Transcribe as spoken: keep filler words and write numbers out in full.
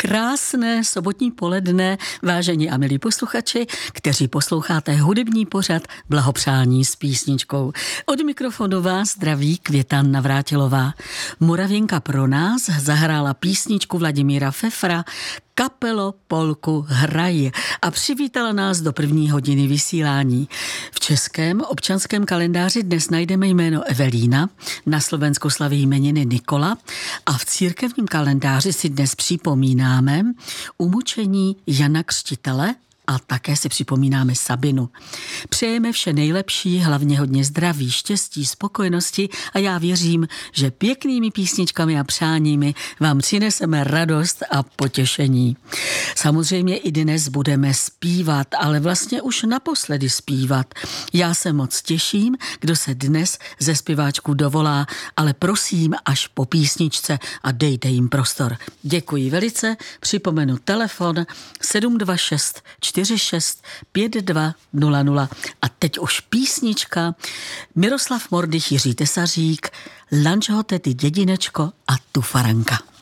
Krásné sobotní poledne, vážení a milí posluchači, kteří posloucháte hudební pořad Blahopřání s písničkou. Od mikrofonu vás zdraví Květa Navrátilová. Moravěnka pro nás zahrála písničku Vladimíra Pfeffera Kapelo, polku, hraj a přivítala nás do první hodiny vysílání. V českém občanském kalendáři dnes najdeme jméno Evelína, na Slovensku slaví jmeniny Nikola a v církevním kalendáři si dnes připomínáme umučení Jana Křtitele a také si připomínáme Sabinu. Přejeme vše nejlepší, hlavně hodně zdraví, štěstí, spokojenosti a já věřím, že pěknými písničkami a přáními vám přineseme radost a potěšení. Samozřejmě i dnes budeme zpívat, ale vlastně už naposledy zpívat. Já se moc těším, kdo se dnes ze zpěváčků dovolá, ale prosím až po písničce a dejte jim prostor. Děkuji velice, připomenu telefon sedm dva šest čtyři šest pět dva nula nula. A teď už písnička Miroslav Mordych, Jiří Tesařík, Lanžhote ty dědinečko a tu faranka.